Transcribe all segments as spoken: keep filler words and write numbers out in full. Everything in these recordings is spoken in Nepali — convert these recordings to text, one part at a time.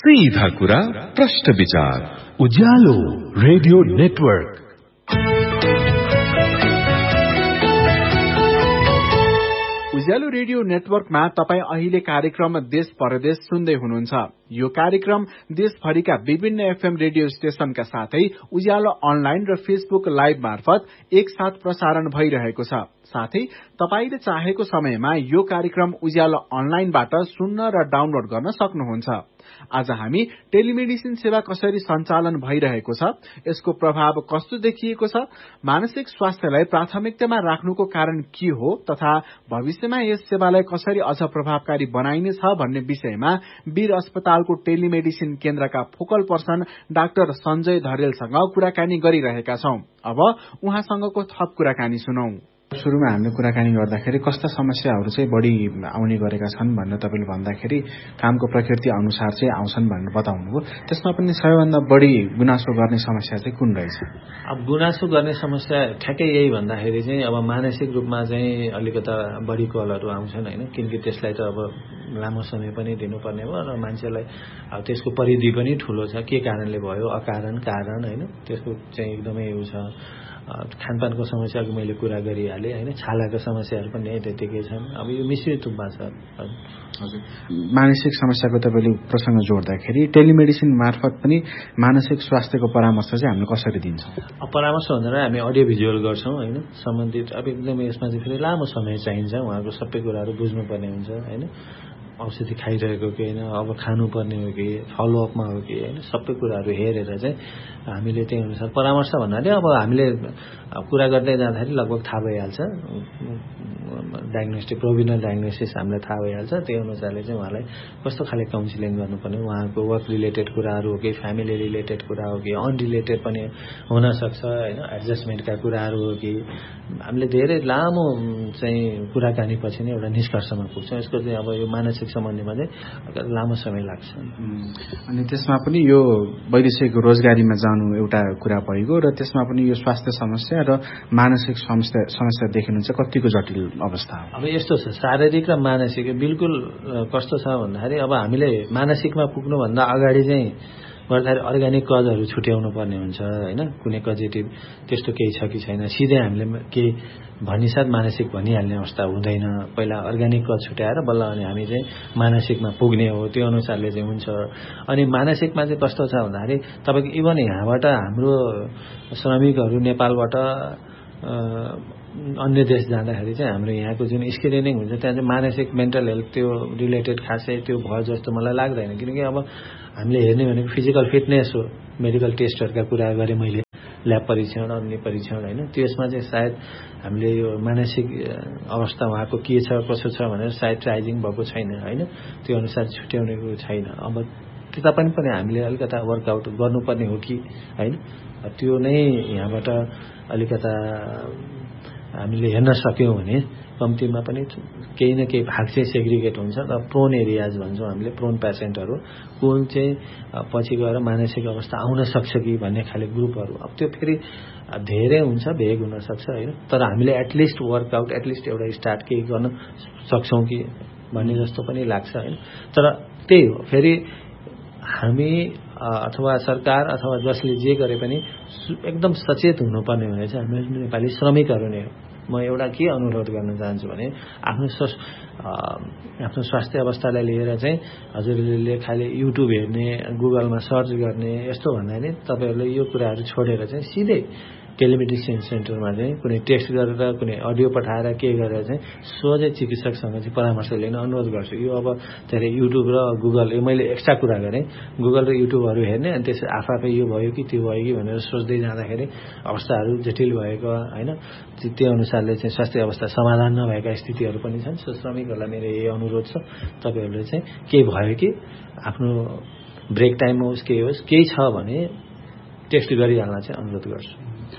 सीधा कुरा प्रश्न विचार उज्यालो रेडियो नेटवर्क। उज्यालो रेडियो नेटवर्कमा तपाई अहिले कार्यक्रम देश परदेश सुन्दै हुनुहुन्छ। यो कार्यक्रम देशभरिका विभिन्न एफएम रेडियो स्टेशनका साथै उज्यालो अनलाइन र फेसबुक लाइभ मार्फत एकसाथ प्रसारण भइरहेको छ। साथै तपाईले चाहेको समयमा यो कार्यक्रम उज्यालो अनलाइनबाट सुन्न र डाउनलोड गर्न सक्नुहुन्छ। आज हामी टेलिमेडिसिन सेवा कसरी सञ्चालन भइरहेको छ, यसको प्रभाव कस्तो देखिएको छ, मानसिक स्वास्थ्यलाई प्राथमिकतामा राख्नुको कारण के हो तथा भविष्यमा यस सेवालाई कसरी अझ प्रभावकारी बनाइनेछ भन्ने विषयमा वीर अस्पतालको टेलिमेडिसिन केन्द्रका फोकल पर्सन डाक्टर सञ्जय धरेलसँग कुराकानी गरिरहेका छौं। अब उहाँसँगको थप कुराकानी सुनौ। सुरुमा हामीले कुराकानी गर्दाखेरि कस्ता समस्याहरू चाहिँ बढी आउने गरेका छन् भनेर तपाईले भन्दाखेरि कामको प्रकृति अनुसार चाहिँ आउँछन् भनेर बताउनुभयो। त्यसमा पनि सबैभन्दा बढी गुनासो गर्ने समस्या चाहिँ कुन रहेछ? अब गुनासो गर्ने समस्या ठ्याक्कै यही भन्दाखेरि चाहिँ अब मानसिक रूपमा चाहिँ अलिकता बढी कलहरू आउँछन् हैन, किनकि त्यसलाई त अब लामो समय पनि दिनुपर्ने भयो र मान्छेलाई अब त्यसको परिधि पनि ठूलो छ। के कारणले भयो, अकारण कारण हैन, त्यसको चाहिँ एकदमै उ छ। खानपानको समस्या अघि मैले कुरा गरिहालेँ हैन, छालाको समस्याहरू पनि त्यतिकै छन्। अब यो मिश्रित रूपमा छ। हजुर, मानसिक समस्याको तपाईले प्रसंग जोड्दाखेरि टेलिमेडिसिन मार्फत पनि मानसिक स्वास्थ्यको परामर्श चाहिँ हामीले कसरी दिन्छौँ? परामर्श भनेर हामी अडियो भिजुअल गर्छौँ हैन, सम्बन्धित अब एकदमै यसमा चाहिँ फेरि लामो समय चाहिन्छ। उहाँको सबै कुराहरू बुझ्नुपर्ने हुन्छ हैन, औषधि खाइरहेको कि होइन, अब खानुपर्ने हो कि फलोअपमा हो कि होइन, सबै कुराहरू हेरेर चाहिँ हामीले त्यही अनुसार परामर्श भन्नाले अब हामीले कुरा गर्दै जाँदाखेरि लगभग थाहा भइहाल्छ। डायग्नोस्टिक प्रोभिजनल डायग्नोसिस हामीलाई थाहा भइहाल्छ। त्यही अनुसारले चाहिँ उहाँलाई कस्तो खाले काउन्सिलिङ गर्नुपर्ने, उहाँको वर्क रिलेटेड कुराहरू हो कि फ्यामिली रिलेटेड कुरा हो कि अनरिलेटेड पनि हुनसक्छ होइन, एडजस्टमेन्टका कुराहरू हो कि, हामीले धेरै लामो चाहिँ कुराकानी पछि नै एउटा निष्कर्षमा पुग्छौँ। यसको चाहिँ अब यो मानसिक सम्बन्धमा चाहिँ लामो समय लाग्छ। अनि त्यसमा पनि यो वैदेशिक रोजगारीमा जानु एउटा कुरा भइगयो र त्यसमा पनि यो स्वास्थ्य समस्या र मानसिक समस्या समस्या देखिनु चाहिँ कतिको जटिल अवस्था हो? अब यस्तो छ, शारीरिक र मानसिक बिल्कुल कस्तो छ भन्दाखेरि अब हामीले मानसिकमा पुग्नुभन्दा अगाडि चाहिँ गर्दाखेरि अर्ग्यानिक कजहरू छुट्याउनु पर्ने हुन्छ हैन। कुनै कजेटिभ त्यस्तो केही छ कि छैन, सिधै हामीले केही भनिसाथ मानसिक भनिहाल्ने अवस्था हुँदैन। पहिला अर्ग्यानिक कज छुट्याएर बल्ल अनि हामी चाहिँ मानसिकमा पुग्ने हो, त्यो अनुसारले चाहिँ हुन्छ। अनि मानसिकमा चाहिँ कस्तो छ भन्दाखेरि तपाईको इभन यहाँबाट हाम्रो श्रमिकहरू नेपालबाट अन्य देश जाँदाखेरि चाहिँ हाम्रो यहाँको जुन स्क्रिनिङ हुन्छ त्यहाँ चाहिँ मानसिक मेन्टल हेल्थ त्यो रिलेटेड खासै त्यो भयो जस्तो मलाई लाग्दैन। किनकि अब हामीले हेर्ने भनेको फिजिकल फिटनेस हो, मेडिकल टेस्टहरूका कुरा गरेँ मैले, ल्याब परीक्षण अन्य परीक्षण होइन, त्यसमा चाहिँ सायद हामीले यो मानसिक अवस्था उहाँको के छ कसो छ भनेर सायद ट्राइजिङ भएको छैन होइन, त्यो अनुसार छुट्याउनेको छैन। अब त्यता पनि पनि हामीले अलिकता वर्कआउट गर्नुपर्ने हो कि होइन, त्यो नै यहाँबाट अलिकता हामीले हेर्न सक्यौँ भने कम्तीमा पनि केही न केही भाग चाहिँ सेग्रिगेट हुन्छ। र प्रोन एरियाज भन्छौँ हामीले, प्रोन पेसेन्टहरू कुन चाहिँ पछि गएर मानसिक अवस्था आउन सक्छ कि भन्ने खाले ग्रुपहरू। अब त्यो फेरि धेरै हुन्छ, भेग हुनसक्छ होइन, तर हामीले एटलिस्ट वर्कआउट एटलिस्ट एउटा स्टार्ट केही गर्न सक्छौँ कि भन्ने जस्तो पनि लाग्छ होइन। तर त्यही हो, फेरि हामी अथवा सरकार अथवा जसले जे गरे पनि एकदम सचेत हुनुपर्ने हुनेछ हामी नेपाली श्रमिकहरू नै हो। म एउटा के अनुरोध गर्न चाहन्छु भने आफ्नो आफ्नो स्वास्थ्य अवस्थालाई लिएर चाहिँ हजुरले खालि युट्युब हेर्ने, गुगलमा सर्च गर्ने यस्तो भन्दा नि तपाईहरूले यो कुराहरू छोडेर चाहिँ सिधै टेलिमेडिसिन सेन्टरमा चाहिँ कुनै टेस्ट गरेर कुनै अडियो पठाएर के गरेर चाहिँ सोझै चिकित्सकसँग चाहिँ परामर्श लिन अनुरोध गर्छु। यो अब धेरै युट्युब र गुगल, यो मैले एक्स्ट्रा कुरा गरेँ, गुगल र युट्युबहरू हेर्ने अनि त्यसै आफै यो भयो कि त्यो भयो कि भनेर सोच्दै जाँदाखेरि अवस्थाहरू जटिल भएको होइन, त्यो अनुसारले चाहिँ स्वास्थ्य अवस्था समाधान नभएका स्थितिहरू पनि छन्। सो श्रमिकहरूलाई मेरो यही अनुरोध छ, तपाईँहरूले चाहिँ केही भयो कि आफ्नो ब्रेक टाइम होस् केही होस्, केही छ भने टेस्ट गरिहाल्न चाहिँ अनुरोध गर्छु।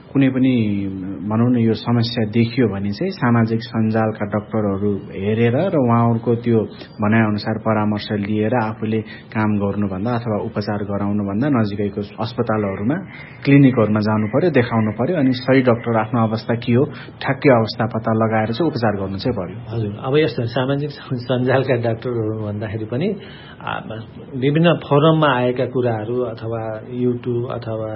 कुनै पनि भनौँ न यो समस्या देखियो भने चाहिँ सामाजिक सञ्जालका डाक्टरहरू हेरेर र उहाँहरूको त्यो भनाइअनुसार परामर्श लिएर आफूले काम गर्नुभन्दा अथवा उपचार गराउनुभन्दा नजिकैको अस्पतालहरूमा क्लिनिकहरूमा जानु पर्यो, देखाउनु पर्यो अनि सही डाक्टर आफ्नो अवस्था के हो ठ्याक्कै अवस्था पत्ता लगाएर चाहिँ उपचार गर्नु चाहिँ पर्यो। हजुर, अब यस्तो सामाजिक सञ्जालका डाक्टरहरू भन्दाखेरि पनि विभिन्न फोरममा आएका कुराहरू अथवा युट्युब अथवा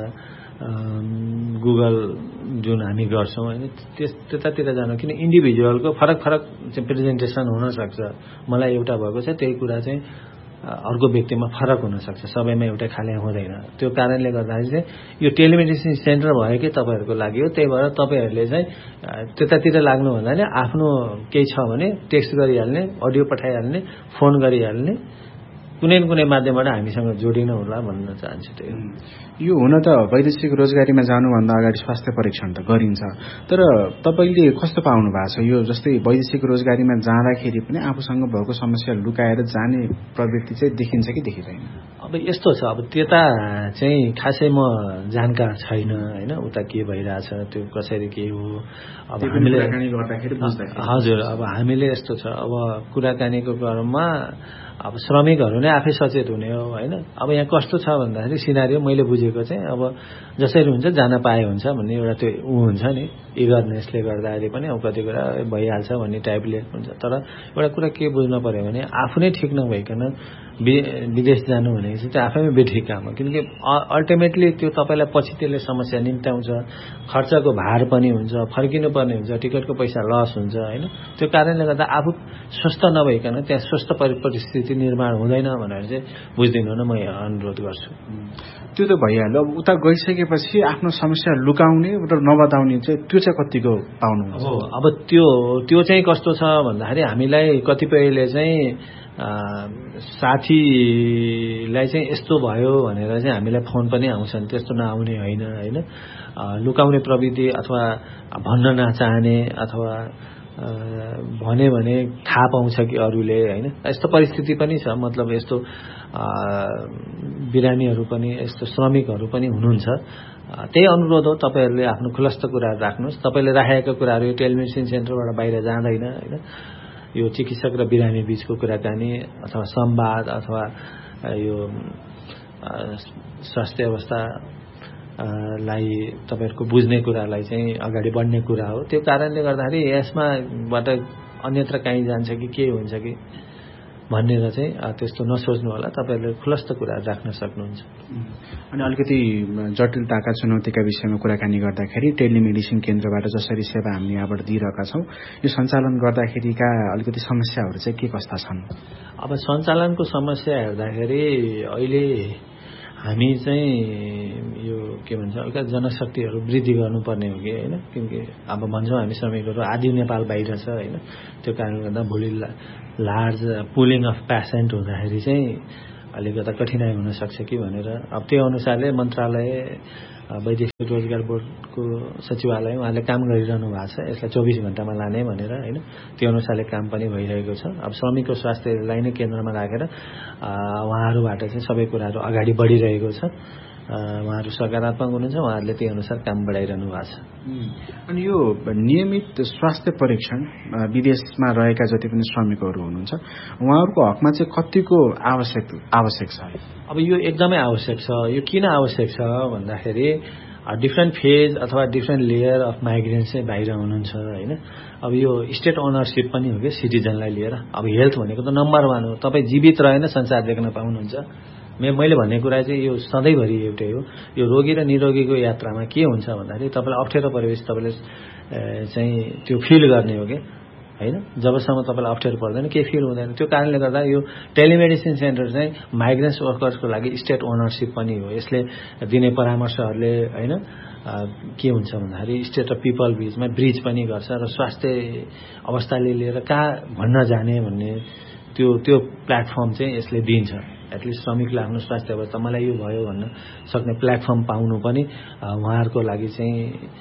गुगल जुन हामी गर्छौँ होइन त्यस त्यतातिर जानु, किन इन्डिभिजुअलको फरक फरक चाहिँ प्रेजेन्टेसन हुनसक्छ। मलाई एउटा भएको छ त्यही कुरा चाहिँ अर्को व्यक्तिमा फरक हुनसक्छ, सबैमा एउटै खाले हुँदैन। त्यो कारणले गर्दाखेरि चाहिँ यो टेलिमेडिसिन सेन्टर भएकै तपाईँहरूको लागि हो। त्यही भएर तपाईँहरूले चाहिँ त्यतातिर लाग्नुभन्दा नि आफ्नो केही छ भने टेक्स्ट गरिहाल्ने, अडियो पठाइहाल्ने, फोन गरिहाल्ने, कुनै न कुनै माध्यमबाट हामीसँग जोडिनु होला भन्न चाहन्छु। त्यो यो हुन त वैदेशिक रोजगारीमा जानुभन्दा अगाडि स्वास्थ्य परीक्षण त गरिन्छ, तर तपाईँले कस्तो पाउनु भएको छ यो जस्तै वैदेशिक रोजगारीमा जाँदाखेरि पनि आफूसँग भएको समस्या लुकाएर जाने प्रवृत्ति चाहिँ देखिन्छ कि देखिँदैन? अब यस्तो छ, अब त्यता चाहिँ खासै म जानकार छैन होइन, उता के भइरहेछ त्यो कसरी के हो अब हामीले गर्दाखेरि बुझ्दाखेरि। हजुर, अब हामीले यस्तो छ, अब कुराकानीको क्रममा अब श्रमिकहरू नै आफै सचेत हुने हो होइन। अब यहाँ कस्तो छ भन्दाखेरि सिनारियो मैले बुझेको चाहिँ अब जसरी हुन्छ जान पाए हुन्छ भन्ने एउटा त्यो ऊ हुन्छ नि, इगरनेसले गर्दाखेरि पनि अब कति कुरा भइहाल्छ भन्ने टाइपले हुन्छ। तर एउटा कुरा के बुझ्नु पर्यो भने आफू नै ठिक नभइकन विदेश जानु भनेको चाहिँ त्यो आफैमा बेठिक काम हो, किनकि अल्टिमेटली त्यो तपाईँलाई पछि त्यसले समस्या निम्त्याउँछ, खर्चको भार पनि हुन्छ, फर्किनु पर्ने हुन्छ, टिकटको पैसा लस हुन्छ होइन। त्यो कारणले गर्दा आफू स्वस्थ नभइकन त्यहाँ स्वस्थ परिस्थिति निर्माण हुँदैन भनेर चाहिँ बुझिदिनु न म अनुरोध गर्छु। त्यो त भइहाल्यो। अब उता गइसकेपछि आफ्नो समस्या लुकाउने र नबताउने चाहिँ त्यो चाहिँ कतिको पाउनु हो? अब त्यो त्यो चाहिँ कस्तो छ भन्दाखेरि हामीलाई कतिपयले चाहिँ साथीलाई चाहिँ यस्तो भयो भनेर चाहिँ हामीलाई फोन पनि आउँछन्, त्यस्तो नआउने होइन होइन। लुकाउने प्रविधि अथवा भन्न नचाहने अथवा भने भने थाहा पाउँछ कि अरूले होइन, यस्तो परिस्थिति पनि छ। मतलब यस्तो बिरामीहरू पनि यस्तो श्रमिकहरू पनि हुनुहुन्छ। त्यही अनुरोध हो, तपाईँहरूले आफ्नो खुलस्त कुराहरू राख्नुहोस्। तपाईँले राखेका कुराहरू यो टेलिमेडिसिन सेन्टरबाट बाहिर जाँदैन होइन। यो चिकित्सक र बिरामी बीचको कुराकानी अथवा संवाद अथवा यो स्वास्थ्य अवस्था लाई तपाईँहरूको बुझ्ने कुरालाई चाहिँ अगाडि बढ्ने कुरा हो। त्यो कारणले गर्दाखेरि यसमाबाट अन्यत्र कहीँ जान्छ कि के हुन्छ कि भनेर चाहिँ त्यस्तो नसोच्नु होला, तपाईँहरूले खुलस्त कुराहरू राख्न सक्नुहुन्छ। अनि अलिकति जटिलताका चुनौतीका विषयमा कुराकानी गर्दाखेरि टेलिमेडिसिन केन्द्रबाट जसरी सेवा हामी यहाँबाट दिइरहेका छौँ यो सञ्चालन गर्दाखेरिका अलिकति समस्याहरू चाहिँ के कस्ता छन्? अब सञ्चालनको समस्या हेर्दाखेरि अहिले हामी चाहिँ यो के भन्छ अलिकति जनशक्तिहरू वृद्धि गर्नुपर्ने हो कि होइन, किनकि अब भन्छौँ हामी श्रमिकहरू आदि नेपाल बाहिर छ होइन। त्यो कारणले गर्दा भोलि लार्ज पुलिङ अफ पेसेन्ट हुँदाखेरि चाहिँ अलिकति कठिनाइ हुनसक्छ कि भनेर अब त्यो अनुसारले मन्त्रालय वैदेशिक रोजगार बोर्डको सचिवालय उहाँले काम गरिरहनु भएको छ यसलाई चौबिस घण्टामा लाने भनेर होइन। त्यो अनुसारले काम पनि भइरहेको छ। अब श्रमिकको स्वास्थ्यलाई नै केन्द्रमा राखेर उहाँहरूबाट चाहिँ सबै कुराहरू अगाडि बढिरहेको छ। उहाँहरू सकारात्मक हुनुहुन्छ, उहाँहरूले त्यही अनुसार काम बढाइरहनु भएको छ। अनि यो नियमित स्वास्थ्य परीक्षण विदेशमा रहेका जति पनि श्रमिकहरू हुनुहुन्छ उहाँहरूको हकमा चाहिँ कतिको आवश्यक आवश्यक छ? अब यो एकदमै आवश्यक छ। यो किन आवश्यक छ भन्दाखेरि डिफ्रेन्ट फेज अथवा डिफ्रेन्ट लेयर अफ माइग्रेन्ट चाहिँ बाहिर हुनुहुन्छ होइन। अब यो स्टेट ओनरसिप पनि हो कि सिटिजनलाई लिएर। अब हेल्थ भनेको त नम्बर वान हो, तपाईँ जीवित रहेन संसार देख्न पाउनुहुन्छ। मैले भन्ने कुरा चाहिँ यो सधैँभरि एउटै हो। यो रोगी र निरोगीको यात्रामा के हुन्छ भन्दाखेरि तपाईँलाई अप्ठ्यारो परेपछि तपाईँले चाहिँ त्यो फिल गर्ने हो कि होइन। जबसम्म तपाईँलाई अप्ठ्यारो पर्दैन केही फिल हुँदैन। त्यो कारणले गर्दा यो टेलिमेडिसिन सेन्टर चाहिँ माइग्रेन्ट्स वर्कर्सको लागि स्टेट ओनरसिप पनि हो। यसले दिने परामर्शहरूले होइन के हुन्छ भन्दाखेरि स्टेट र पिपल बीचमा ब्रिज पनि गर्छ र स्वास्थ्य अवस्थाले लिएर कहाँ भन्न जाने भन्ने त्यो त्यो प्लेटफर्म चाहिँ यसले दिन्छ एटलिस्ट श्रमिकले आफ्नो स्वास्थ्य अवस्था मलाई यो भयो भन्न सक्ने प्लेटफर्म पाउनु पनि उहाँहरूको लागि चाहिँ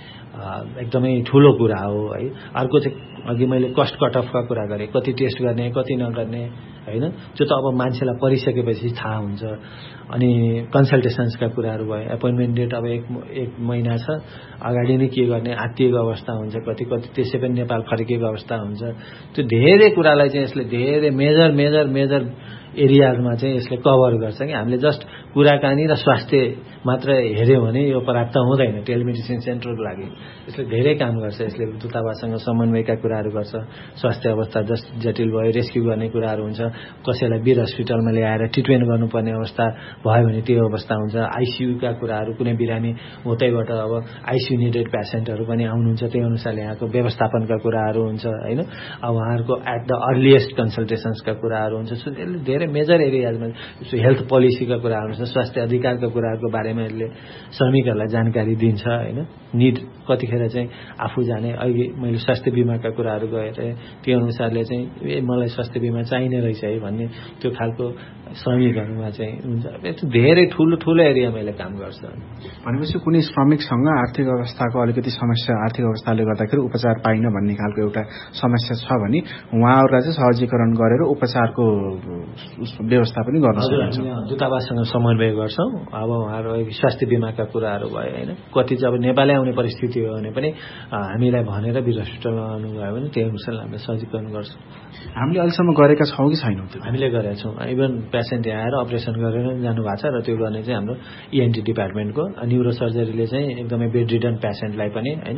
एकदमै ठुलो कुरा हो है। अर्को चाहिँ अघि मैले कस्ट कट अफका कुरा गरेँ, कति टेस्ट गर्ने कति नगर्ने होइन, त्यो त अब मान्छेलाई परिसकेपछि थाहा हुन्छ। अनि कन्सल्टेसन्सका कुराहरू भयो, एपोइन्टमेन्ट डेट अब एक एक महिना छ अगाडि नै के गर्ने आत्तिएको अवस्था हुन्छ, कति कति त्यसै पनि नेपाल फर्किएको अवस्था हुन्छ। त्यो धेरै कुरालाई चाहिँ यसले धेरै मेजर मेजर मेजर एरियाजमा चाहिँ यसले कभर गर्छ कि हामीले जस्ट कुराकानी र स्वास्थ्य मात्र हेऱ्यौँ भने यो पर्याप्त हुँदैन। टेलिमेडिसिन सेन्टरको लागि यसले धेरै काम गर्छ। यसले दूतावाससँग समन्वयका कुराहरू गर्छ, स्वास्थ्य अवस्था जस्ट जटिल भयो रेस्क्यु गर्ने कुराहरू हुन्छ, कसैलाई वीर हस्पिटलमा ल्याएर ट्रिटमेन्ट गर्नुपर्ने अवस्था भयो भने त्यो अवस्था हुन्छ। आइसियुका कुराहरू कुनै बिरामी उतैबाट अब आइसियु निडेड पेसेन्टहरू पनि आउनुहुन्छ, त्यही अनुसारले यहाँको व्यवस्थापनका कुराहरू हुन्छ होइन। अब उहाँहरूको एट द अर्लिएस्ट कन्सल्टेसन्सका कुराहरू हुन्छ। सो यसले धेरै मेजर एरियाजमा हेल्थ पोलिसीका कुराहरू छ, स्वास्थ्य अधिकारका कुराहरूको बारेमा यसले श्रमिकहरूलाई जानकारी दिन्छ होइन। निड कतिखेर चाहिँ आफू जाने अहिले मैले स्वास्थ्य बिमाका कुराहरू गरेँ त्यो अनुसारले चाहिँ ए मलाई स्वास्थ्य बिमा चाहिने रहेछ है भन्ने त्यो खालको श्रमिकहरूमा चाहिँ हुन्छ। यस्तो धेरै ठुलो ठुलो एरियामा यसले काम गर्छ। भनेपछि कुनै श्रमिकसँग आर्थिक अवस्थाको अलिकति समस्या आर्थिक अवस्थाले गर्दाखेरि उपचार पाइन भन्ने खालको एउटा समस्या छ भने उहाँहरूलाई चाहिँ सहजीकरण गरेर उपचारको व्यवस्था पनि गर्न सकिन्छ। दूतावाससँग समन्वय गर्छौँ। अब उहाँहरू स्वास्थ्य बिमाका कुराहरू भयो होइन, कति चाहिँ अब नेपालै आउने परिस्थिति हो भने पनि हामीलाई भनेर वीर हस्पिटलमा आउनुभयो भने त्यही अनुसार हामीले सहजीकरण गर्छौँ। हामीले अहिलेसम्म गरेका छौँ कि छैनौँ? हामीले गरेका छौँ। इभन पेसेन्ट यहाँ आएर अपरेसन गरेर जानुभएको छ र त्यो गर्ने चाहिँ हाम्रो इएनटी डिपार्टमेन्टको न्युरो सर्जरीले चाहिँ एकदमै बेड रिडन पेसेन्टलाई पनि होइन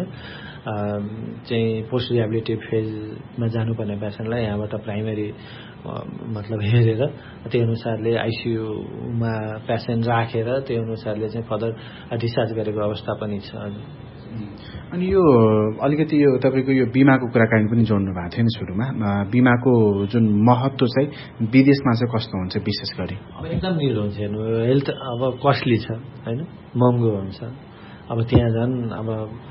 चाहिँ पोस्ट रिहेबिलिटेटिभ फेजमा जानुपर्ने पेसेन्टलाई यहाँबाट प्राइमेरी मतलब हेरेर त्यही अनुसारले आइसियुमा पेसेन्ट राखेर त्यही अनुसारले चाहिँ फर्दर डिस्चार्ज गरेको अवस्था पनि छ। अनि यो अलिकति यो तपाईँको यो बिमाको कुराकानी पनि जोड्नु भएको थियो नि सुरुमा। बिमाको जुन महत्त्व चाहिँ विदेशमा चाहिँ कस्तो हुन्छ विशेष गरी? अब एकदम निलो हुन्छ हेर्नु, हेल्थ अब कस्टली छ होइन, महँगो हुन्छ। अब त्यहाँ झन् अब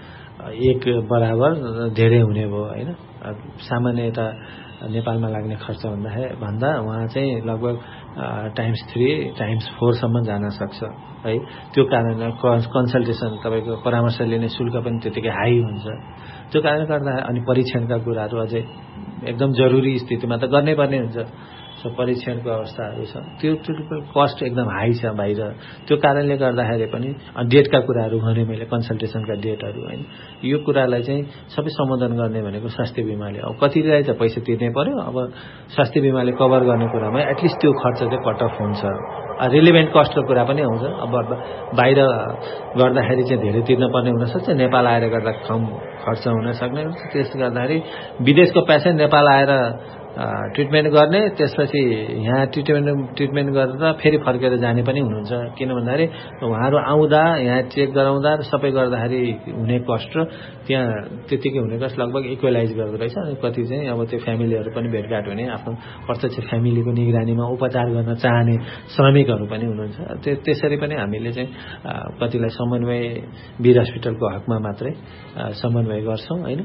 एक बराबर धेरै हुने भयो होइन। सामान्य यता नेपालमा लाग्ने खर्च भन्दाखेरि भन्दा वहाँ चाहिँ लगभग टाइम्स थ्री टाइम्स फोरसम्म जान सक्छ है। त्यो कारणले कन्सल्टेसन तपाईँको परामर्श लिने शुल्क पनि त्यतिकै हाई हुन्छ। त्यो कारणले गर्दा अनि परीक्षणका कुराहरू अझै एकदम जरुरी स्थितिमा त गर्नै पर्ने हुन्छ। सो परीक्षणको अवस्थाहरू छ, त्यो त्यो कस्ट एकदम हाई छ बाहिर। त्यो कारणले गर्दाखेरि पनि डेटका कुराहरू भने मैले कन्सल्टेसनका डेटहरू होइन, यो कुरालाई चाहिँ सबै सम्बोधन गर्ने भनेको स्वास्थ्य बिमाले। अब कतिलाई त पैसा तिर्नै पर्यो, अब स्वास्थ्य बिमाले कभर गर्ने कुरामा एटलिस्ट त्यो खर्च चाहिँ कट अफ हुन्छ। रिलेभेन्ट कस्टको कुरा पनि आउँछ। अब बाहिर गर्दाखेरि चाहिँ धेरै तिर्न पर्ने हुनसक्छ, नेपाल आएर गर्दा कम खर्च हुन सक्ने हुन्छ। त्यसले गर्दाखेरि विदेशको पेसेन्ट नेपाल आएर ट्रिटमेन्ट गर्ने, त्यसपछि यहाँ ट्रिटमेन्ट ट्रिटमेन्ट गरेर फेरि फर्केर जाने पनि हुनुहुन्छ। किन भन्दाखेरि उहाँहरू आउँदा यहाँ चेक गराउँदा सबै गर्दाखेरि हुने कस्ट र त्यहाँ त्यतिकै हुने कस्ट लगभग इक्वलाइज गर्दो रहेछ। अनि कति चाहिँ अब त्यो फ्यामिलीहरू पनि भेटघाट हुने, आफ्नो प्रत्यक्ष फ्यामिलीको निगरानीमा उपचार गर्न चाहने श्रमिकहरू पनि हुनुहुन्छ। त्यसरी पनि हामीले चाहिँ कतिलाई समन्वय वीर हस्पिटलको हकमा मात्रै समन्वय गर्छौँ होइन।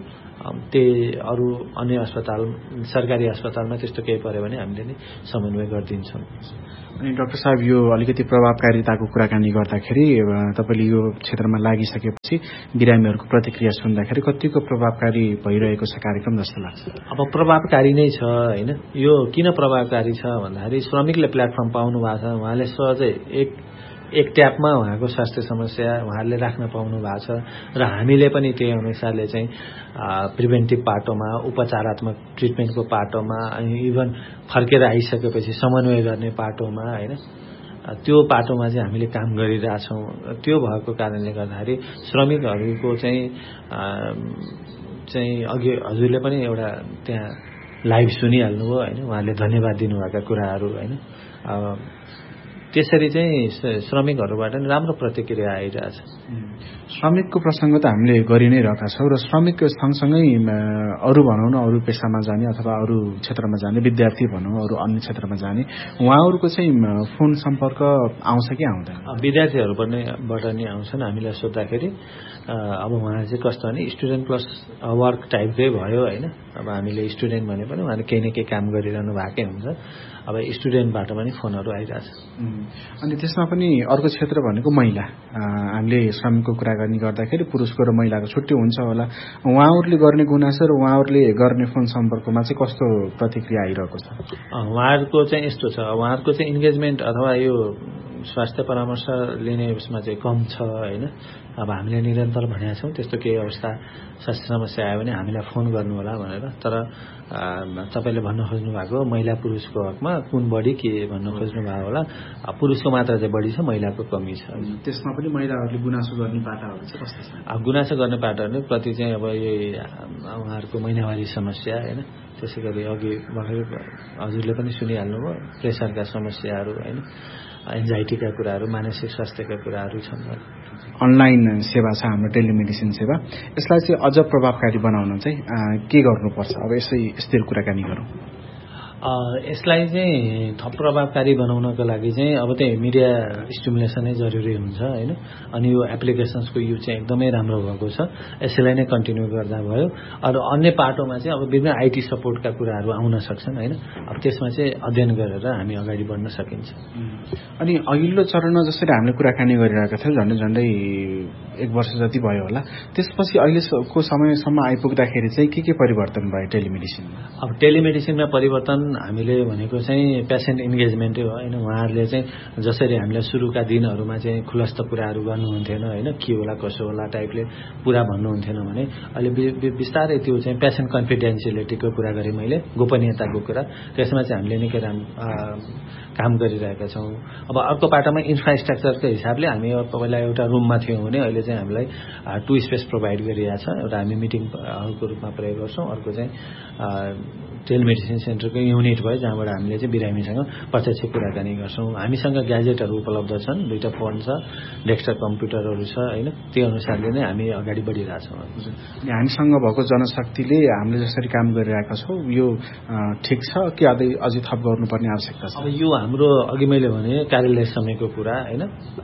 त्यही अरू अन्य अस्पताल सरकारी अस्पतालमा त्यस्तो केही पर्यो भने हामीले नै समन्वय गरिदिन्छौँ। अनि डाक्टर साहब यो अलिकति प्रभावकारिताको कुराकानी गर्दाखेरि तपाईँले यो क्षेत्रमा लागिसकेपछि बिरामीहरूको प्रतिक्रिया सुन्दाखेरि कतिको प्रभावकारी भइरहेको छ कार्यक्रम जस्तो लाग्छ? अब प्रभावकारी नै छ होइन। यो किन प्रभावकारी छ भन्दाखेरि श्रमिकले प्लेटफर्म पाउनु भएको छ, उहाँले सहजै एक एक ट्यापमा उहाँको स्वास्थ्य समस्या उहाँहरूले राख्न पाउनु भएको छ र हामीले पनि त्यही अनुसारले चाहिँ प्रिभेन्टिभ पाटोमा उपचारात्मक ट्रिटमेन्टको पाटोमा अनि इभन फर्केर आइसकेपछि समन्वय गर्ने पाटोमा होइन त्यो पाटोमा चाहिँ हामीले काम गरिरहेछौँ। त्यो भएको कारणले गर्दाखेरि श्रमिकहरूको चाहिँ चाहिँ अघि हजुरले पनि एउटा त्यहाँ लाइभ सुनिहाल्नुभयो होइन, उहाँले धन्यवाद दिनुभएका कुराहरू होइन। त्यसरी चाहिँ श्रमिकहरूबाट नि राम्रो प्रतिक्रिया आइरहेछ। श्रमिकको प्रसङ्ग त हामीले गरि नै रहेका छौँ र श्रमिक सँगसँगै अरू भनौँ न अरू पेसामा जाने अथवा अरू क्षेत्रमा जाने विद्यार्थी भनौँ अरू अन्य क्षेत्रमा जाने उहाँहरूको चाहिँ फोन सम्पर्क आउँछ कि आउँदैन? विद्यार्थीहरूबाट नि आउँछन्। हामीलाई सोद्धाखेरि अब उहाँ चाहिँ कस्तो भने स्टुडेन्ट प्लस वर्क टाइपकै भयो होइन। अब हामीले स्टुडेन्ट भने पनि उहाँले केही न केही काम गरिरहनु भएकै हुन्छ। अब स्टुडेन्टबाट पनि फोनहरू आइरहेछ। अनि त्यसमा पनि अर्को क्षेत्र भनेको महिला। हामीले श्रमिकको कुरा गर्ने गर्दाखेरि पुरुषको र महिलाको छुट्टै हुन्छ होला। उहाँहरूले गर्ने गुनासो र उहाँहरूले गर्ने फोन सम्पर्कमा चाहिँ कस्तो प्रतिक्रिया आइरहेको छ? उहाँहरूको चाहिँ यस्तो छ, उहाँहरूको चाहिँ इन्गेजमेन्ट अथवा यो स्वास्थ्य परामर्श लिने उसमा चाहिँ कम छ होइन। अब हामीले निरन्तर भनेका छौँ त्यस्तो केही अवस्था स्वास्थ्य समस्या आयो भने हामीलाई फोन गर्नु होला भनेर। तर तपाईँले भन्न खोज्नु भएको महिला पुरुषको हकमा कुन बढी के भन्न खोज्नु भएको होला। पुरुषको मात्रा चाहिँ बढी छ, महिलाको कमी छ। त्यसमा पनि महिलाहरूले गुनासो गर्ने पाटाहरू चाहिँ कस्तो छ? गुनासो गर्ने पाटाहरू प्रति चाहिँ अब यही उहाँहरूको महिनावारी समस्या होइन, त्यसै गरी अघि भर्खर हजुरले पनि सुनिहाल्नुभयो प्रेसरका समस्याहरू होइन, एन्जाइटीका कुराहरू, मानसिक स्वास्थ्यका कुराहरू छन्। अनलाइन सेवा छ हाम्रो टेलिमेडिसिन सेवा, यसलाई चाहिँ अझ प्रभावकारी बनाउन चाहिँ के गर्नुपर्छ? अब यसै स्थिर कुराकानी गरौँ। यसलाई चाहिँ थप प्रभावकारी बनाउनको लागि चाहिँ अब त्यही मिडिया स्टिमुलेसनै जरुरी हुन्छ होइन। अनि यो एप्लिकेसन्सको युज चाहिँ एकदमै राम्रो भएको छ, यसैलाई नै कन्टिन्यू गर्दा भयो। अरू अन्य पाटोमा चाहिँ अब विभिन्न आइटी सपोर्टका कुराहरू आउन सक्छन् होइन। अब त्यसमा चाहिँ अध्ययन गरेर हामी अगाडि बढ्न सकिन्छ। अनि अघिल्लो चरणमा जसरी हामीले कुराकानी गरिरहेका थियौँ झन्डै झन्डै एक वर्ष जति भयो होला, त्यसपछि अहिलेको समयसम्म आइपुग्दाखेरि चाहिँ के के परिवर्तन भयो टेलिमेडिसिनमा? अब टेलिमेडिसिनमा परिवर्तन हामीले भनेको चाहिँ पेसेन्ट इन्गेजमेन्टै हो होइन। उहाँहरूले चाहिँ जसरी हामीलाई सुरुका दिनहरूमा चाहिँ खुलस्त कुराहरू गर्नुहुन्थेन होइन, के होला कसो होला टाइपले पुरा भन्नुहुन्थेन भने अहिले बिस्तारै त्यो चाहिँ पेसेन्ट कन्फिडेन्सियलिटीको कुरा गरेँ मैले, गोपनीयताको कुरा, त्यसमा चाहिँ हामीले निकै राम्रो काम गरिरहेका छौँ। अब अर्को पाटामा इन्फ्रास्ट्रक्चरको हिसाबले हामी पहिला एउटा रुममा थियौँ भने अहिले चाहिँ हामीलाई टु स्पेस प्रोभाइड गरिरहेको छ। एउटा हामी मिटिङ हलको रूपमा प्रयोग गर्छौँ, अर्को चाहिँ टेलिमेडिसिन सेन्टरको युनिट भयो जहाँबाट हामीले चाहिँ बिरामीसँग प्रत्यक्ष कुराकानी गर्छौँ। हामीसँग ग्याजेटहरू उपलब्ध छन्, दुईवटा फोन छ, डेस्कटप कम्प्युटरहरू छ होइन। त्यो अनुसारले नै हामी अगाडि बढिरहेछौँ। अनि हामीसँग भएको जनशक्तिले हामीले जसरी काम गरिरहेका छौँ यो ठिक छ कि अझै अझै थप गर्नुपर्ने आवश्यकता छ? अब यो हाम्रो अघि मैले भने कार्यालय समयको कुरा होइन,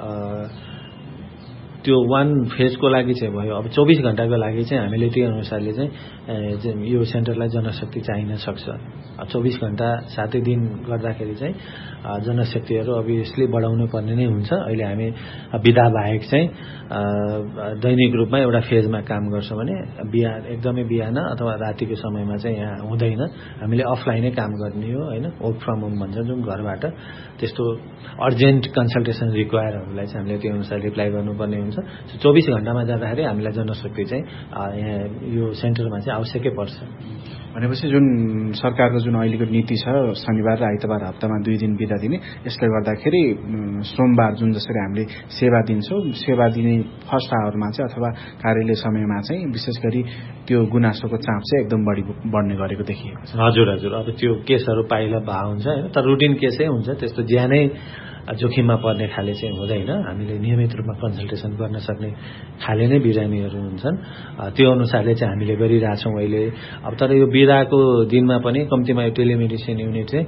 त्यो वान फेजको लागि चाहिँ भयो। अब चौबिस घण्टाको लागि चाहिँ हामीले त्यो अनुसारले चाहिँ यो सेन्टरलाई जनशक्ति चाहिन सक्छ। चौबिस घण्टा सातै दिन गर्दाखेरि चाहिँ जनशक्तिहरू अभियसली बढाउनु पर्ने नै हुन्छ। अहिले हामी बिदा बाहेक चाहिँ दैनिक रूपमा एउटा फेजमा काम गर्छौँ भने बिहान एकदमै बिहान अथवा रातिको समयमा चाहिँ यहाँ हुँदैन, हामीले अफलाइनै काम गर्ने हो होइन। वर्क फ्रम होम भन्छ जुन घरबाट, त्यस्तो अर्जेन्ट कन्सल्टेसन रिक्वायरहरूलाई चाहिँ हामीले त्यो अनुसार रिप्लाई गर्नुपर्ने हुन्छ। चौबिस घण्टामा जाँदाखेरि हामीलाई जनशक्ति चाहिँ यहाँ यो सेन्टरमा चाहिँ आवश्यकै पर्छ। भनेपछि जुन सरकारको जुन अहिलेको नीति छ शनिबार र आइतबार हप्तामा दुई दिन बिदा दिने, यसले गर्दाखेरि सोमबार जुन जसरी हामीले सेवा दिन्छौँ, सेवा दिने फर्स्ट आवरमा चाहिँ अथवा कार्यालय समयमा चाहिँ विशेष गरी त्यो गुनासोको चाप चाहिँ एकदम बढी बढ्ने गरेको देखिएको छ। हजुर हजुर अब त्यो केसहरू पाइला भए हुन्छ होइन, तर रुटिन केसै हुन्छ, त्यस्तो ज्यानै जोखिममा पर्ने खाले चाहिँ हुँदैन। हामीले नियमित रूपमा कन्सल्टेसन गर्न सक्ने खाले नै बिरामीहरू हुन्छन्, त्यो अनुसारले चाहिँ हामीले गरिरहेछौँ अहिले। अब तर यो बिदाको दिनमा पनि कम्तीमा यो टेलिमेडिसिन युनिट चाहिँ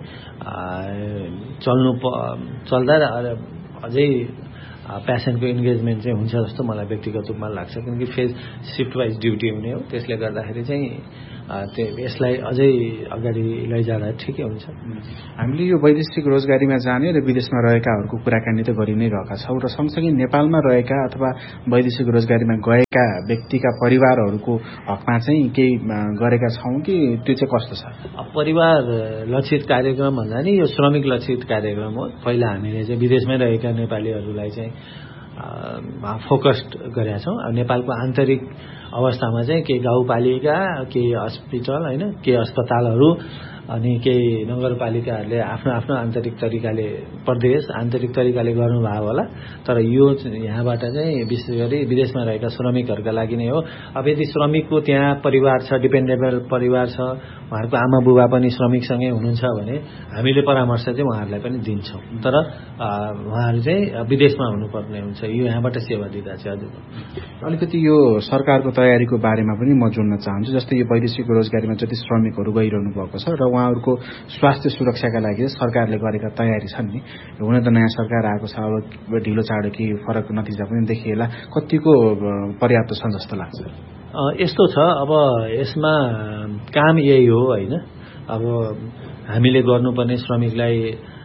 चल्नु चल्दा अझै पेसेन्टको इन्गेजमेन्ट चाहिँ हुन्छ जस्तो मलाई व्यक्तिगत रूपमा लाग्छ, किनकि फेज सिफ्ट वाइज ड्युटी हुने हो। त्यसले गर्दाखेरि चाहिँ त्यो यसलाई अझै अगाडि लैजाँदा ठिकै हुन्छ। हामीले यो वैदेशिक रोजगारीमा जाने र विदेशमा रहेकाहरूको कुराकानी त गरि नै रहेका छौँ र सँगसँगै नेपालमा रहेका अथवा वैदेशिक रोजगारीमा गएका व्यक्तिका परिवारहरूको हकमा चाहिँ केही गरेका छौँ कि त्यो चाहिँ कस्तो छ? परिवार लक्षित कार्यक्रम भन्दा नि यो श्रमिक लक्षित कार्यक्रम हो। पहिला हामीले चाहिँ विदेशमै रहेका नेपालीहरूलाई चाहिँ फोकस्ड गरेका छौँ। अब नेपालको आन्तरिक अवस्थामा चाहिँ केही गाउँपालिका, केही हस्पिटल होइन, केही अस्पतालहरू अनि केही नगरपालिकाहरूले आफ्नो आफ्नो आन्तरिक तरिकाले प्रदेश आन्तरिक तरिकाले गर्नुभयो होला। तर यो यहाँबाट चाहिँ विशेष गरी विदेशमा रहेका श्रमिकहरूका लागि नै हो। अब यदि श्रमिकको त्यहाँ परिवार छ, डिपेन्डेबल परिवार छ, उहाँहरूको आमा बुबा पनि श्रमिकसँगै हुनुहुन्छ भने हामीले परामर्श चाहिँ उहाँहरूलाई पनि दिन्छौँ। तर उहाँहरू चाहिँ विदेशमा हुनुपर्ने हुन्छ, यो यहाँबाट सेवा दिँदा चाहिँ हजुर। अलिकति यो सरकारको तयारीको बारेमा पनि म जोड्न चाहन्छु। जस्तै यो वैदेशिक रोजगारीमा जति श्रमिकहरू गइरहनु भएको छ र उहाँहरूको स्वास्थ्य सुरक्षाका लागि सरकारले गरेका तयारी छन् नि, हुन त नयाँ सरकार आएको छ, अब ढिलो चाँडो केही फरक नतिजा पनि देखिएला, कतिको पर्याप्त छ जस्तो लाग्छ? यस्तो छ, अब यसमा काम यही हो होइन। अब हामीले गर्नुपर्ने श्रमिकलाई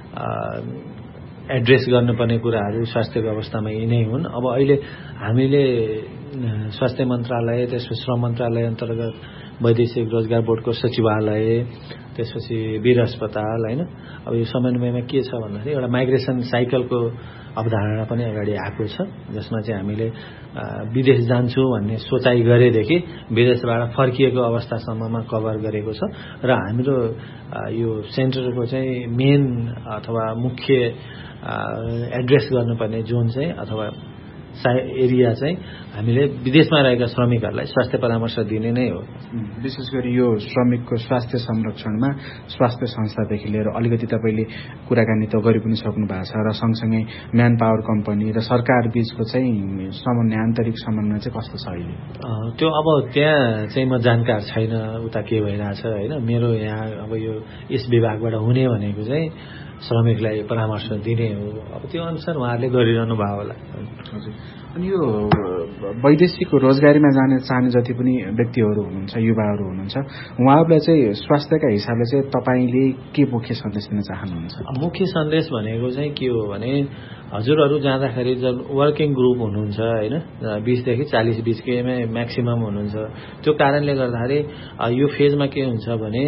एड्रेस गर्नुपर्ने कुराहरू स्वास्थ्यको अवस्थामा यी नै हुन्। अब अहिले हामीले स्वास्थ्य मन्त्रालय, त्यसपछि श्रम मन्त्रालय अन्तर्गत वैदेशिक रोजगार बोर्डको सचिवालय, त्यसपछि वीर अस्पताल होइन। अब यो समन्वयमा के छ भन्दाखेरि एउटा माइग्रेसन साइकलको अवधारणा पनि अगाडि आएको छ, जसमा चाहिँ हामीले विदेश जान्छु भन्ने सोचाइ गरेदेखि विदेशबाट फर्किएको अवस्थासम्ममा कभर गरेको छ। र हाम्रो यो सेन्टरको चाहिँ मेन अथवा मुख्य एड्रेस गर्नुपर्ने जोन चाहिँ अथवा एरिया चाहिँ हामीले विदेशमा रहेका श्रमिकहरूलाई स्वास्थ्य परामर्श दिने नै हो। विशेष गरी यो श्रमिकको स्वास्थ्य संरक्षणमा स्वास्थ्य संस्थादेखि लिएर अलिकति तपाईँले कुराकानी त गरि पनि सक्नु भएको छ, र सँगसँगै म्यान पावर कम्पनी र सरकार बीचको चाहिँ समन्वय, आन्तरिक समन्वय चाहिँ कस्तो छ अहिले? त्यो अब त्यहाँ चाहिँ म जानकार छैन उता के भइरहेछ होइन। मेरो यहाँ अब यो यस विभागबाट हुने भनेको चाहिँ श्रमिकलाई परामर्श दिने हो। अब त्यो अनुसार उहाँहरूले गरिरहनु भयो होला। हजुर। अनि यो वैदेशिक रोजगारीमा जाने चाहने जति पनि व्यक्तिहरू हुनुहुन्छ, युवाहरू हुनुहुन्छ, उहाँहरूलाई चाहिँ स्वास्थ्यका हिसाबले चाहिँ तपाईँले के मुख्य सन्देश दिन चाहनुहुन्छ? मुख्य सन्देश भनेको चाहिँ के हो भने हजुरहरू जाँदाखेरि जब वर्किङ ग्रुप हुनुहुन्छ होइन, बिसदेखि चालिस बिचकैमा म्याक्सिमम हुनुहुन्छ। त्यो कारणले गर्दाखेरि यो फेजमा के हुन्छ भने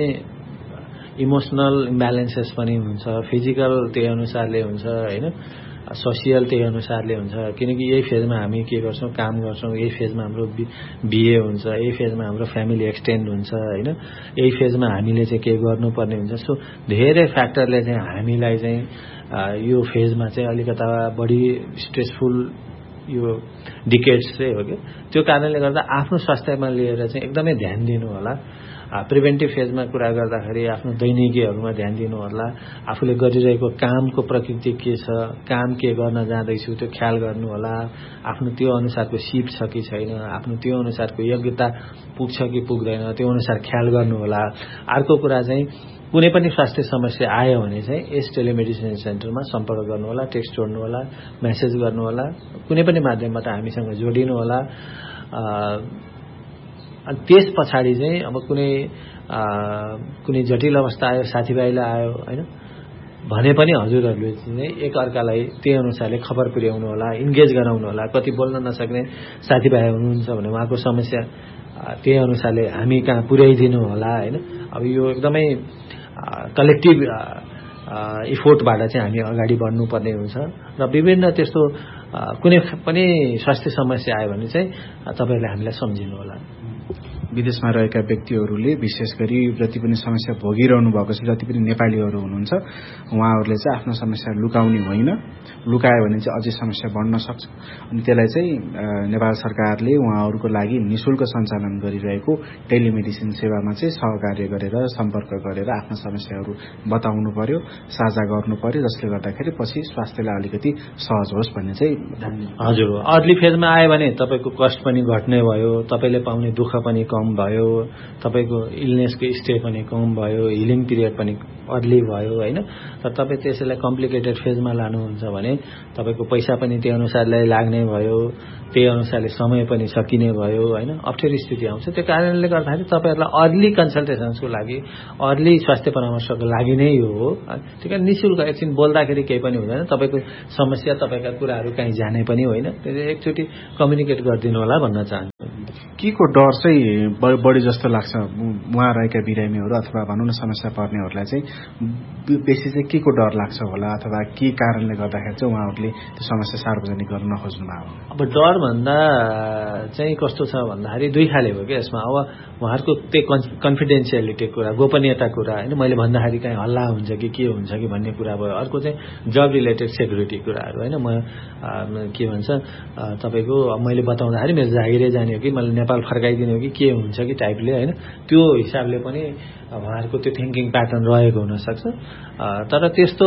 इमोसनल इम्ब्यालेन्सेस पनि हुन्छ, फिजिकल त्यही अनुसारले हुन्छ होइन, सोसियल त्यही अनुसारले हुन्छ। किनकि यही फेजमा हामी के गर्छौँ, काम गर्छौँ, यही फेजमा हाम्रो बिए हुन्छ, यही फेजमा हाम्रो फ्यामिली एक्सटेन्ड हुन्छ होइन, यही फेजमा हामीले चाहिँ के गर्नुपर्ने हुन्छ। सो धेरै फ्याक्टरले चाहिँ हामीलाई चाहिँ यो फेजमा चाहिँ अलिकता बढी स्ट्रेसफुल यो डिकेड्स चाहिँ हो कि। त्यो कारणले गर्दा आफ्नो स्वास्थ्यमा लिएर चाहिँ एकदमै ध्यान दिनु होला। प्रिभेन्टिभ फेजमा कुरा गर्दाखेरि आफ्नो दैनिकीहरूमा ध्यान दिनु होला। आफूले गरिरहेको कामको प्रकृति के छ, काम के गर्न जाँदैछु त्यो ख्याल गर्नु होला। आफ्नो त्यो अनुसारको सिप छ कि छैन, आफ्नो त्यो अनुसारको योग्यता पुग्छ कि पुग्दैन, त्यो अनुसार ख्याल गर्नु होला। अर्को कुरा चाहिँ कुनै पनि स्वास्थ्य समस्या आयो भने चाहिँ यस टेलिमेडिसिन सेन्टरमा सम्पर्क गर्नु होला, टेक्स्ट छोड्नु होला, मेसेज गर्नु होला, कुनै पनि माध्यमबाट हामीसँग जोडिनु होला। अनि त्यस पछाडि चाहिँ अब कुनै कुनै जटिल अवस्था आयो, साथीभाइलाई आयो होइन भने पनि हजुरहरूले चाहिँ एक अर्कालाई त्यही अनुसारले खबर पुर्याउनु होला, इन्गेज गराउनु होला। कति बोल्न नसक्ने साथीभाइ हुनुहुन्छ भने उहाँको समस्या त्यही अनुसारले हामी कहाँ पुर्याइदिनु होला होइन। अब यो एकदमै कलेक्टिभ इफोर्टबाट चाहिँ हामी अगाडि बढ्नुपर्ने हुन्छ। र विभिन्न त्यस्तो कुनै पनि स्वास्थ्य समस्या आयो भने चाहिँ तपाईँहरूले हामीलाई सम्झिनु होला। विदेशमा रहेका व्यक्तिहरूले विशेष गरी जति पनि समस्या भोगिरहनु भएको छ, जति पनि नेपालीहरू हुनुहुन्छ, उहाँहरूले चाहिँ आफ्नो समस्या लुकाउने होइन, लुकायो भने चाहिँ अझै समस्या बढ्न सक्छ। अनि त्यसलाई चाहिँ नेपाल सरकारले उहाँहरूको लागि निःशुल्क सञ्चालन गरिरहेको टेलिमेडिसिन सेवामा चाहिँ सहकार्य गरेर सम्पर्क गरेर आफ्ना समस्याहरू बताउनु पर्यो, साझा गर्नु पर्यो, जसले गर्दाखेरि पछि स्वास्थ्यलाई अलिकति सहज होस् भन्ने चाहिँ। हजुर, अर्ली फेजमा आयो भने तपाईँको कस्ट पनि घट्ने भयो, तपाईँले पाउने दुःख पनि कम भयो, तपाईँको इलनेसको स्टे पनि कम भयो, हिलिङ पिरियड पनि अर्ली भयो होइन। तर तपाईँ त्यसैलाई कम्प्लिकेटेड फेजमा लानुहुन्छ भने तपाईँको पैसा पनि त्यही अनुसारले लाग्ने भयो, त्यही अनुसारले समय पनि सकिने भयो होइन, अप्ठ्यारो स्थिति आउँछ। त्यो कारणले गर्दाखेरि तपाईँहरूलाई अर्ली कन्सल्टेसन्सको लागि, अर्ली स्वास्थ्य परामर्शको लागि नै यो हो। त्यो कारण निःशुल्क, एकछिन बोल्दाखेरि केही पनि हुँदैन, तपाईँको समस्या तपाईँका कुराहरू कहीँ जाने पनि होइन। त्यसले एकचोटि कम्युनिकेट गरिदिनु होला भन्न चाहन्छु। के को डर चाहिँ बढी जस्तो लाग्छ उहाँ रहेका बिरामीहरू अथवा भनौँ न समस्या पर्नेहरूलाई चाहिँ बेसी चाहिँ के को डर लाग्छ होला, अथवा के कारणले गर्दाखेरि चाहिँ उहाँहरूले त्यो समस्या सार्वजनिक गर्न नखोज्नु भएको? अब डर भन्दा चाहिँ कस्तो छ भन्दाखेरि दुई खाले हो कि यसमा। अब उहाँहरूको त्यही कन्फिडेन्सियलिटी कुरा, गोपनीयता कुरा होइन, मैले भन्दाखेरि कहीँ हल्ला हुन्छ कि के हुन्छ कि भन्ने कुरा भयो। अर्को चाहिँ जब रिलेटेड सेक्युरिटी कुराहरू होइन। म के भन्छ तपाईँको मैले बताउँदाखेरि मेरो जागिरै जाने हो कि मैले नेपाल फर्काइदिने हो कि के हुन्छ कि टाइपले होइन, त्यो हिसाबले पनि उहाँहरूको त्यो थिङ्किङ प्याटर्न रहेको हुनसक्छ। तर त्यस्तो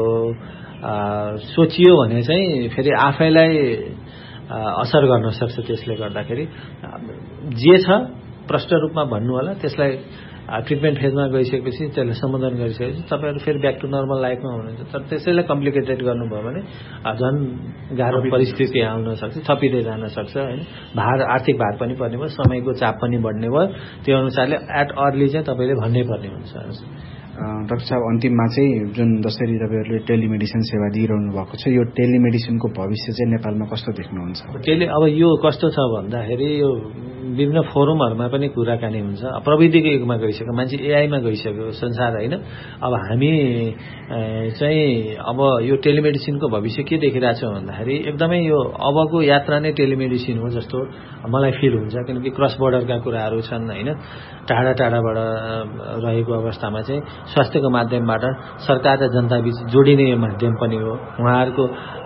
सोचियो भने चाहिँ फेरि आफैलाई असर गर्न सक्छ। त्यसले गर्दाखेरि जे छ प्रष्ट रूपमा भन्नु होला, त्यसलाई ट्रिटमेन्ट फेजमा गइसकेपछि त्यसलाई सम्बोधन गरिसकेपछि तपाईँहरू फेरि ब्याक टु नर्मल लाइफमा हुनुहुन्छ। तर त्यसैलाई कम्प्लिकेटेड गर्नुभयो भने झन् गाह्रो परिस्थिति आउन सक्छ, थपिँदै जान सक्छ होइन। भार आर्थिक भार पनि पर्ने भयो, समयको चाप पनि बढ्ने भयो। त्यो अनुसारले एट अर्ली चाहिँ तपाईँले भन्नै पर्ने हुन्छ। डाक्टर साहब, अन्तिममा चाहिँ जुन जसरी तपाईँहरूले टेलिमेडिसिन सेवा दिइरहनु भएको छ, यो टेलिमेडिसिनको भविष्य चाहिँ नेपालमा कस्तो देख्नुहुन्छ? टेली अब यो कस्तो छ भन्दाखेरि यो विभिन्न फोरमहरूमा पनि कुराकानी हुन्छ। प्रविधिको युगमा गइसक्यो, मान्छे एआईमा गइसक्यो संसार होइन। अब हामी चाहिँ अब यो टेलिमेडिसिनको भविष्य के देखिरहेछौँ भन्दाखेरि एकदमै यो अबको यात्रा नै टेलिमेडिसिन हो जस्तो मलाई फिल हुन्छ। किनकि क्रस बोर्डरका कुराहरू छन् होइन, टाढा टाढाबाट रहेको अवस्थामा चाहिँ स्वास्थ्यको माध्यमबाट सरकार र जनताबीच जोडिने यो माध्यम पनि हो। उहाँहरूको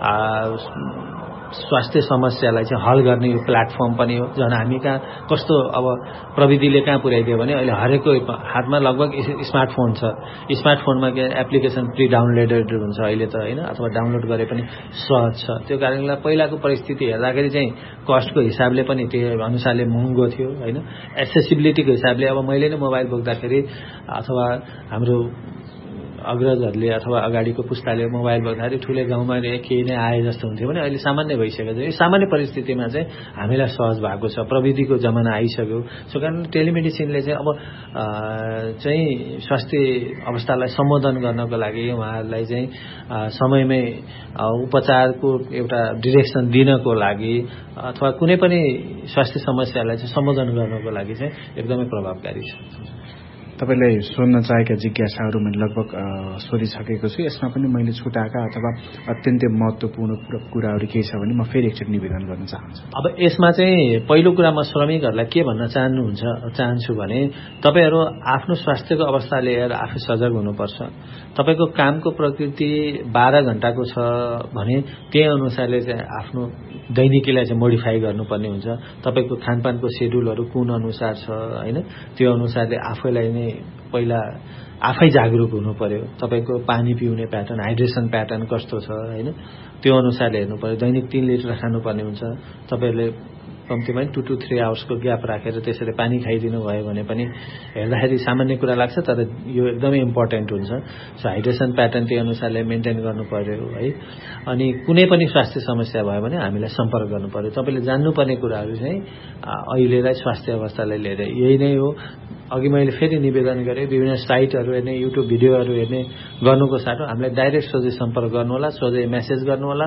स्वास्थ्य समस्यालाई चाहिँ हल गर्ने यो प्लेटफर्म पनि हो। झन् हामी कहाँ कस्तो अब प्रविधिले कहाँ पुर्याइदियो भने अहिले हरेकको हातमा लगभग स्मार्टफोन छ। स्मार्टफोनमा के एप्लिकेसन प्री डाउनलोडेड हुन्छ अहिले त होइन, अथवा डाउनलोड गरे पनि सहज छ। त्यो कारणले पहिलाको परिस्थिति हेर्दाखेरि चाहिँ कस्टको हिसाबले पनि त्यो अनुसारले महँगो थियो होइन। एक्सेसिबिलिटीको हिसाबले अब मैले नै मोबाइल बोक्दाखेरि अथवा हाम्रो अग्रजहरूले अथवा अगाडिको पुस्ताले मोबाइल बोक्दाखेरि ठुले गाउँमा केही नै आए जस्तो हुन्थ्यो भने अहिले सामान्य भइसकेको छ। यो सामान्य परिस्थितिमा चाहिँ हामीलाई सहज भएको छ, प्रविधिको जमाना आइसक्यो। सो कारण टेलिमेडिसिनले चाहिँ अब चाहिँ स्वास्थ्य अवस्थालाई सम्बोधन गर्नको लागि उहाँहरूलाई चाहिँ समयमै उपचारको एउटा डिरेक्सन दिनको लागि अथवा कुनै पनि स्वास्थ्य समस्यालाई चाहिँ सम्बोधन गर्नको लागि चाहिँ एकदमै प्रभावकारी छ। तपाईँले सोध्न चाहेका जिज्ञासाहरू मैले लगभग सोधिसकेको छु। यसमा पनि मैले छुटाएका अथवा अत्यन्तै महत्त्वपूर्ण कुराहरू केही छ भने म फेरि एकचोटि निवेदन गर्न चाहन्छु। अब यसमा चाहिँ पहिलो कुरा म श्रमिकहरूलाई के भन्न चाहनुहुन्छ चाहन्छु भने तपाईँहरू आफ्नो स्वास्थ्यको अवस्था लिएर आफै सजग हुनुपर्छ। तपाईँको कामको प्रकृति बाह्र घण्टाको छ भने त्यही अनुसारले चाहिँ आफ्नो दैनिकीलाई चाहिँ मोडिफाई गर्नुपर्ने हुन्छ। तपाईँको खानपानको सेड्युलहरू कुन अनुसार छ होइन, त्यो अनुसारले आफैलाई नै पहिला आफै जागरुक हुनु पर्यो। तपाईँको पानी पिउने प्याटर्न, हाइड्रेसन प्याटर्न कस्तो छ होइन, त्यो अनुसारले हेर्नु पर्यो। दैनिक तीन लिटर खानुपर्ने हुन्छ। तपाईँहरूले कम्तीमा टु टु थ्री आवर्सको ग्याप राखेर त्यसरी पानी खाइदिनु भयो भने पनि हेर्दाखेरि सामान्य कुरा लाग्छ, तर यो एकदमै इम्पोर्टेन्ट हुन्छ। सो हाइड्रेसन प्याटर्न त्यही अनुसारले मेन्टेन गर्नु पर्यो है। अनि कुनै पनि स्वास्थ्य समस्या भयो भने हामीलाई सम्पर्क गर्नु पर्यो। तपाईँले जान्नुपर्ने कुराहरू चाहिँ अहिलेलाई स्वास्थ्य अवस्थालाई लिएर यही नै हो। अघि मैले फेरि निवेदन गरेँ, विभिन्न साइटहरू हेर्ने, युट्युब भिडियोहरू हेर्ने गर्नुको साटो हामीलाई डाइरेक्ट सोझै सम्पर्क गर्नुहोला, सोझै मेसेज गर्नुहोला।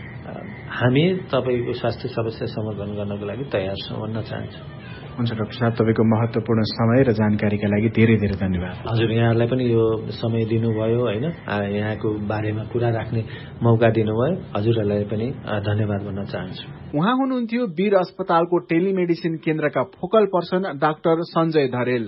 हामी तपाईँको स्वास्थ्य समस्या समाधान गर्नको लागि तयार छौँ भन्न चाहन्छु। हुन्छ डाक्टर साहब, तपाईँको महत्त्वपूर्ण समय र जानकारीका लागि धेरै धेरै धन्यवाद। हजुर, यहाँहरूलाई पनि यो समय दिनुभयो होइन, यहाँको बारेमा कुरा राख्ने मौका दिनुभयो। हजुरहरूलाई पनि धन्यवाद भन्न चाहन्छु। उहाँ हुनुहुन्थ्यो वीर अस्पतालको टेलिमेडिसिन केन्द्रका फोकल पर्सन डाक्टर सञ्जय धरेल।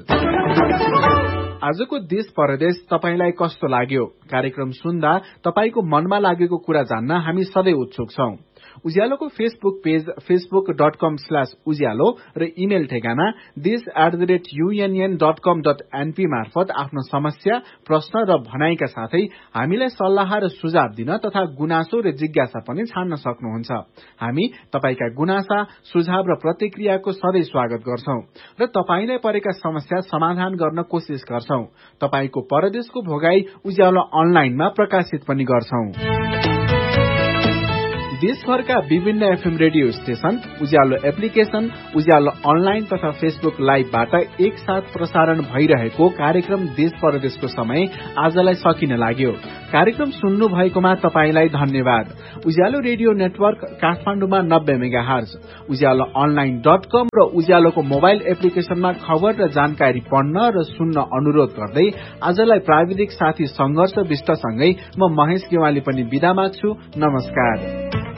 आजको देश परदेश तपाईलाई कस्तो लाग्यो? कार्यक्रम सुन्दा तपाईको मनमा लागेको कुरा जान्न हामी सधैँ उत्सुक छौं। उज्यालोको Facebook page Facebook dot com slash उज्यालो र इमेल ठेगाना देश at the rate युएनएन dot com dot NP मार्फत आफ्नो समस्या, प्रश्न र भनाइका साथै हामीलाई सल्लाह र सुझाव दिन तथा गुनासो र जिज्ञासा पनि छान्न सक्नुहुन्छ। हामी तपाईका गुनासा, सुझाव र प्रतिक्रियाको सधैँ स्वागत गर्छौं र तपाईलाई परेका समस्या समाधान गर्न कोशिश गर्छौं। तपाईको परदेशको भोगाई उज्यालो अनलाइनमा प्रकाशित पनि गर्छौं। देशभरका विभिन्न एफएम रेडियो स्टेशन, उज्यालो एप्लिकेशन, उज्यालो अनलाइन तथा फेसबुक लाइभबाट एकसाथ प्रसारण भइरहेको कार्यक्रम देश परदेशको समय आजलाई सकिन लाग्यो। कार्यक्रम सुन्नु भएकोमा तपाईलाई धन्यवाद। उज्यालो रेडियो नेटवर्क काठमाडौँमा नब्बे मेगा हर्ज, उज्यालो अनलाइन डट कम र उज्यालोको मोबाइल एप्लिकेशनमा खबर र जानकारी पढ्न र सुन्न अनुरोध गर्दै आजलाई प्राविधिक साथी संघर्ष विष्टसँगै म महेश गेवाली पनि बिदा माग्छु। नमस्कार।